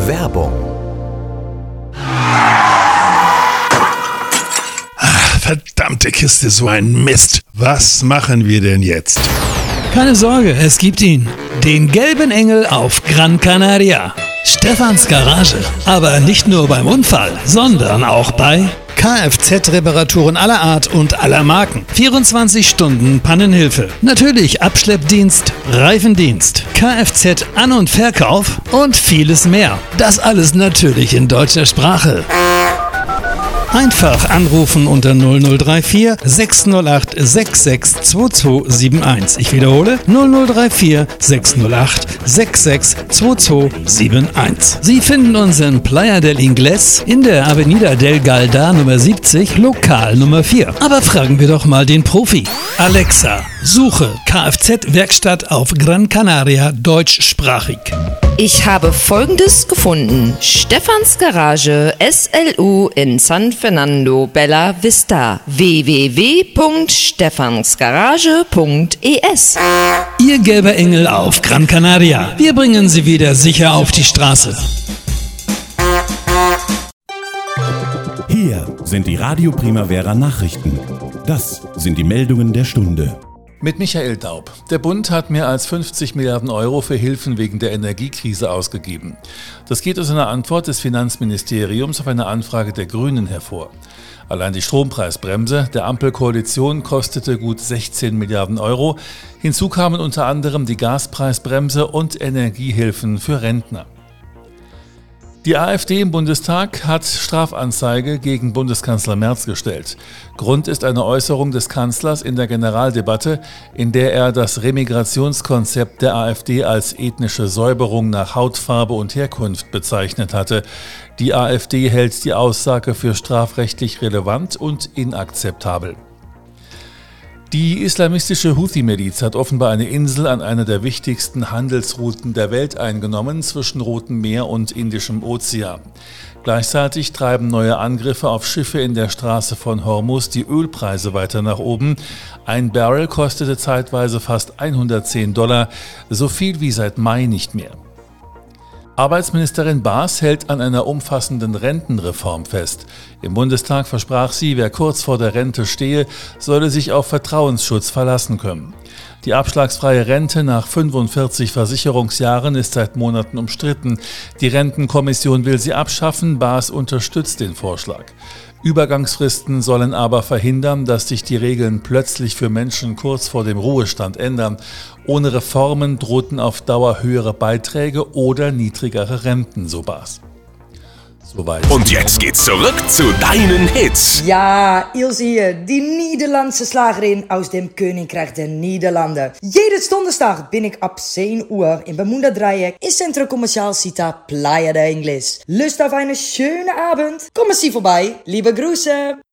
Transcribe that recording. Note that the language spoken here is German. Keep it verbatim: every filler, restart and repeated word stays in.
Werbung. Ach, verdammte Kiste, so ein Mist. Was machen wir denn jetzt? Keine Sorge, es gibt ihn. Den gelben Engel auf Gran Canaria. Stefans Garage. Aber nicht nur beim Unfall, sondern auch bei Kfz-Reparaturen aller Art und aller Marken. vierundzwanzig Stunden Pannenhilfe. Natürlich Abschleppdienst, Reifendienst, Kfz-An- und Verkauf und vieles mehr. Das alles natürlich in deutscher Sprache. Einfach anrufen unter null null drei vier sechs null acht sechs sechs zwei zwei sieben eins. Ich wiederhole null null drei vier sechs null acht sechs sechs zwei zwei sieben eins. Sie finden uns in Playa del Ingles in der Avenida del Galda Nummer siebzig, Lokal Nummer vier. Aber fragen wir doch mal den Profi. Alexa, suche Kfz-Werkstatt auf Gran Canaria deutschsprachig. Ich habe Folgendes gefunden. Stefans Garage S L U in San Fernando Bella Vista. w w w punkt stefansgarage punkt e s. Ihr gelber Engel auf Gran Canaria. Wir bringen Sie wieder sicher auf die Straße. Hier sind die Radio Primavera Nachrichten. Das sind die Meldungen der Stunde. Mit Michael Daub. Der Bund hat mehr als fünfzig Milliarden Euro für Hilfen wegen der Energiekrise ausgegeben. Das geht aus einer Antwort des Finanzministeriums auf eine Anfrage der Grünen hervor. Allein die Strompreisbremse der Ampelkoalition kostete gut sechzehn Milliarden Euro. Hinzu kamen unter anderem die Gaspreisbremse und Energiehilfen für Rentner. Die AfD im Bundestag hat Strafanzeige gegen Bundeskanzler Merz gestellt. Grund ist eine Äußerung des Kanzlers in der Generaldebatte, in der er das Remigrationskonzept der AfD als ethnische Säuberung nach Hautfarbe und Herkunft bezeichnet hatte. Die AfD hält die Aussage für strafrechtlich relevant und inakzeptabel. Die islamistische Houthi-Miliz hat offenbar eine Insel an einer der wichtigsten Handelsrouten der Welt eingenommen, zwischen Rotem Meer und Indischem Ozean. Gleichzeitig treiben neue Angriffe auf Schiffe in der Straße von Hormuz die Ölpreise weiter nach oben. Ein Barrel kostete zeitweise fast hundertzehn Dollar, so viel wie seit Mai nicht mehr. Arbeitsministerin Baas hält an einer umfassenden Rentenreform fest. Im Bundestag versprach sie, wer kurz vor der Rente stehe, solle sich auf Vertrauensschutz verlassen können. Die abschlagsfreie Rente nach fünfundvierzig Versicherungsjahren ist seit Monaten umstritten. Die Rentenkommission will sie abschaffen, Baas unterstützt den Vorschlag. Übergangsfristen sollen aber verhindern, dass sich die Regeln plötzlich für Menschen kurz vor dem Ruhestand ändern. Ohne Reformen drohten auf Dauer höhere Beiträge oder niedrigere Renten, so Baas. Soweit. Und jetzt geht's zurück zu deinen Hits. Ja, Ilse hier, die Nederlandse Schlagerin aus dem Königreich der Niederlanden. Jede Donderstag bin ich ab zehn Uhr in Bermuda Dreieck in Centro Comercial Cita Playa de Ingles. Lust auf eine schöne Abend? Kommen Sie vorbei. Liebe Grüße.